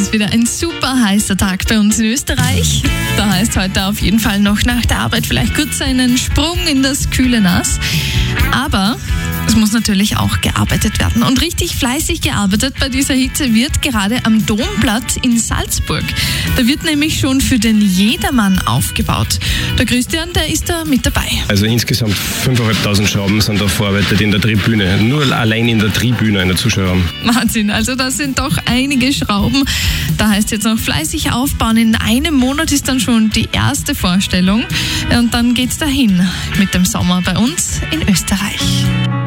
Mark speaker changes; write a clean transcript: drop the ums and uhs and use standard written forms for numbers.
Speaker 1: ist wieder ein super heißer Tag bei uns in Österreich. Da heißt heute auf jeden Fall noch nach der Arbeit vielleicht kurz einen Sprung in das kühle Nass. Aber es muss natürlich auch gearbeitet werden. Und richtig fleißig gearbeitet bei dieser Hitze wird gerade am Domplatz in Salzburg. Da wird nämlich schon für den Jedermann aufgebaut. Der Christian, der ist da mit dabei.
Speaker 2: Also insgesamt 5.500 Schrauben sind da verarbeitet in der Tribüne. Nur allein in der Tribüne, in der Zuschauerraum.
Speaker 1: Wahnsinn, also das sind doch einige Schrauben. Da heißt jetzt noch fleißig aufbauen. In einem Monat ist dann schon die erste Vorstellung. Und dann geht's dahin mit dem Sommer bei uns in Österreich.